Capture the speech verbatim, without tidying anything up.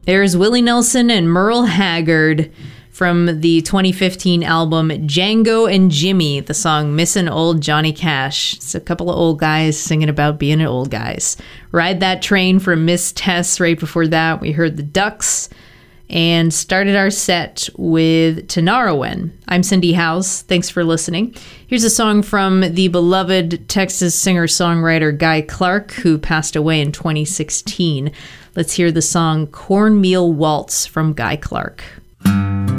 There's Willie Nelson and Merle Haggard from the twenty fifteen album Django and Jimmy, the song Missin' Old Johnny Cash. It's a couple of old guys singing about being old guys. Ride That Train from Miss Tess. Right before that, we heard the Ducks and started our set with Tinariwen. I'm Cindy House. Thanks for listening. Here's a song from the beloved Texas singer-songwriter Guy Clark, who passed away in twenty sixteen. Let's hear the song Cornmeal Waltz from Guy Clark.